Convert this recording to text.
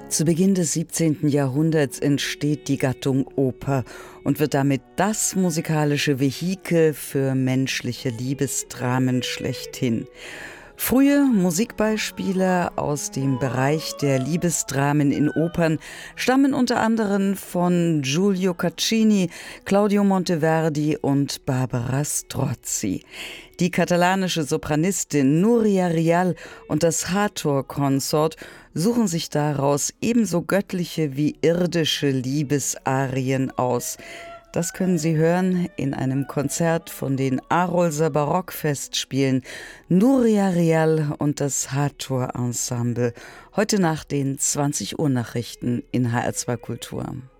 Zu Beginn des 17. Jahrhunderts entsteht die Gattung Oper und wird damit das musikalische Vehikel für menschliche Liebesdramen schlechthin. Frühe Musikbeispiele aus dem Bereich der Liebesdramen in Opern stammen unter anderem von Giulio Caccini, Claudio Monteverdi und Barbara Strozzi. Die katalanische Sopranistin Núria Rial und das Hathor-Konsort suchen sich daraus ebenso göttliche wie irdische Liebesarien aus. Das können Sie hören in einem Konzert von den Arolser Barockfestspielen Núria Rial und das Hathor Ensemble. Heute nach den 20 Uhr Nachrichten in HR2 Kultur.